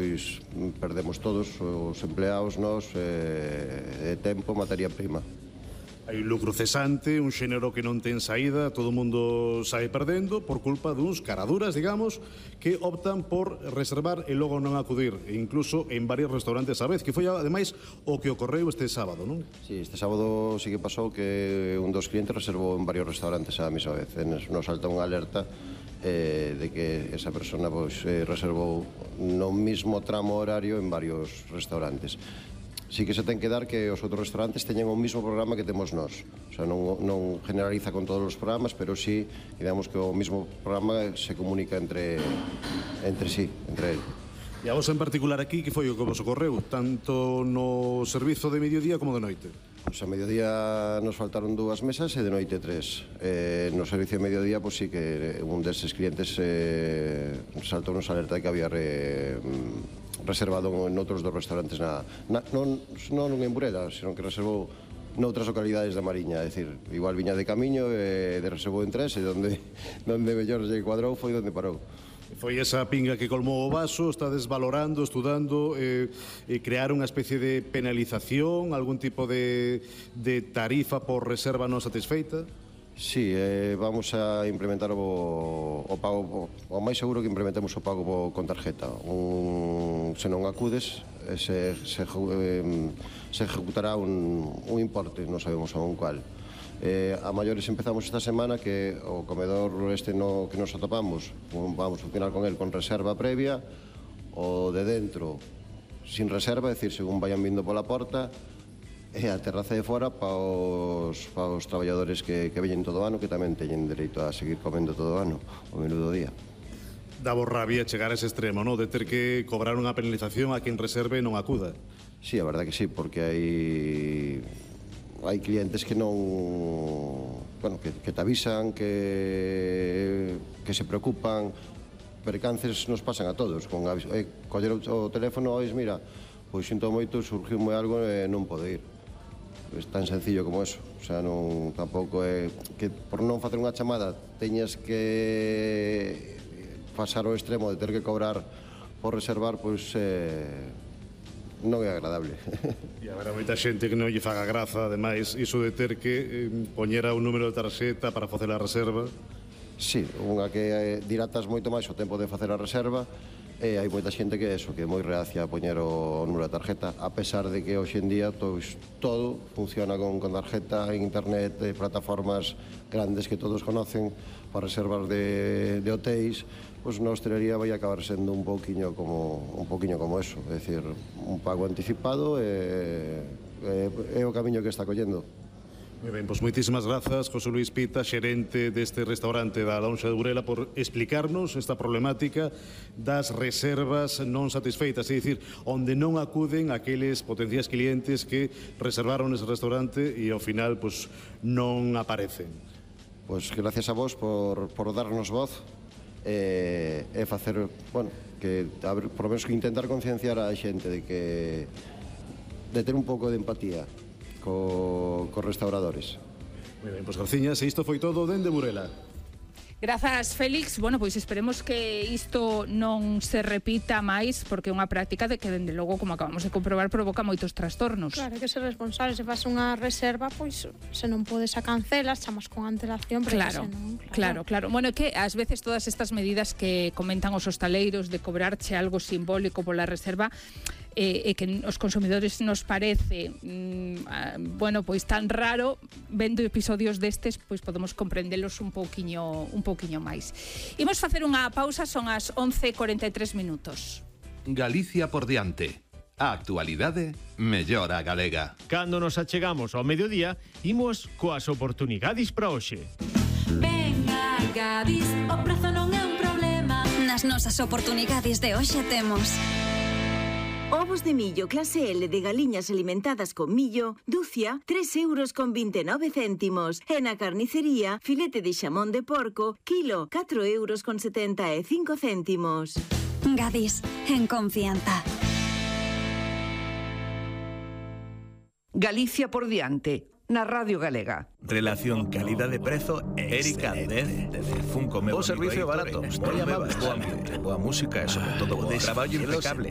pois perdemos todos os empleados nós tempo, materia prima. Hai un lucro cesante, un xénero que non ten saída, todo o mundo sae perdendo por culpa duns caraduras, digamos, que optan por reservar e logo non acudir, e incluso en varios restaurantes a vez, que foi ademais o que ocorreu este sábado, non? Sí, este sábado sí que pasou que un dos clientes reservou en varios restaurantes a mesma vez. Nos salta unha alerta de que esa persona reservou no mismo tramo horario en varios restaurantes. Sí que se ten que dar que os outros restaurantes teñen o mismo programa que temos nós. O sea, non generaliza con todos os programas, pero sí, digamos que o mismo programa se comunica entre ele. E a vos en particular aquí, que foi o que vos ocorreu, tanto no servizo de mediodía como de noite? Pois a mediodía nos faltaron 2 mesas e de noite 3. No servicio de mediodía, pois sí que un deses clientes saltou nos alerta de que había reservado en outros dos restaurantes non en Burela, sino que reservou noutras localidades da Mariña. É dicir, igual viña de camiño e reservou en 3 e donde mellor lle cuadrou foi onde parou. Foi esa pinga que colmou o vaso, está desvalorando, estudando, crear unha especie de penalización, algún tipo de tarifa por reserva non satisfeita? Sí, vamos a implementar o pago, o máis seguro que implementemos o pago con tarjeta. Se non acudes, se ejecutará un importe, non sabemos aún cual. A maiores empezamos esta semana que o comedor que nos atopamos, vamos a funcionar con el con reserva previa, o de dentro sin reserva, é dicir, según vayan vindo pola porta, e a terraza de fora para os traballadores que veñen todo o ano, que tamén teñen dereito a seguir comendo todo o ano, o menú do día. Dá vos rabia chegar a ese extremo, non? De ter que cobrar unha penalización a quen reserve e non acuda. Sí, a verdad que sí, porque hai clientes que non, bueno, que te avisan, que se preocupan. Percances nos pasan a todos, con coller o teléfono, ois, mira, pois sinto moito, surgiu-me algo e non podo ir. É tan sencillo como eso. O sea, tampouco é que por non facer unha chamada teñas que pasar ao extremo de ter que cobrar por reservar, pois non é agradable. E haberá moita xente que non lle faga graza, ademais, iso de ter que poñer un número de tarxeta para facer a reserva. Sí, unha que dilatas moito máis o tempo de facer a reserva, e hai moita xente que é moi reacia a poñer o número de tarjeta, a pesar de que hoxe en día todo funciona con tarjeta en internet, plataformas grandes que todos conocen para reservar de hotéis. Pois na hostelería vai acabar sendo un poquinho como eso, é dicir, un pago anticipado é o camiño que está collendo. Moi ben, pois moitísimas grazas, José Luis Pita, xerente deste restaurante da Lonxa de Burela, por explicarnos esta problemática das reservas non satisfeitas, é dicir, onde non acuden aqueles potenciais clientes que reservaron ese restaurante e ao final pois non aparecen. Pois gracias a vos por darnos voz e facer, bueno, que por lo menos que intentar concienciar a xente de ter un pouco de empatía cos restauradores. Moi ben, pois Garciñas, e isto foi todo dende Burela. Grazas, Félix. Bueno, pois esperemos que isto non se repita máis, porque é unha práctica de que, dende logo, como acabamos de comprobar, provoca moitos trastornos. Claro, que ser responsable. Se faz unha reserva, pois, se non podes a cancelas, chamas con antelación, pero claro, claro. Bueno, é que ás veces todas estas medidas que comentan os hostaleiros de cobrarche algo simbólico pola reserva, e que os consumidores nos parece bueno, pois tan raro, vendo episodios destes, pois podemos comprendelos un pouquiño máis. Imos facer unha pausa, son as 11:43 minutos. Galicia por diante. A actualidade mellora a galega. Cando nos achegamos ao mediodía, imos coas oportunidades para hoxe. Venga, Gadis, o prezo non é un problema. Nas nosas oportunidades de hoxe temos ovos de millo clase L de galiñas alimentadas con millo, dúcia, 3,29 €. E na carnicería, filete de xamón de porco, kilo, 4,75 €. Gadis, en confianza. Galicia por diante, na Radio Galega. Relación calidade-prezo Erika Dez de Funko. O servicio barato, moi amable, boa música e sobre todo o traballo impecable.